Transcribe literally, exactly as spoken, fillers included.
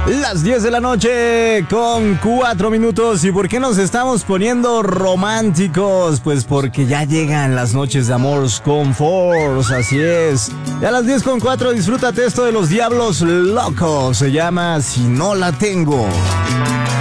Las diez de la noche con cuatro minutos. ¿Y por qué nos estamos poniendo románticos? Pues porque ya llegan las noches de amor con Force, así es. Y a las diez con cuatro disfrútate esto de los Diablos Locos. Se llama Si no la tengo.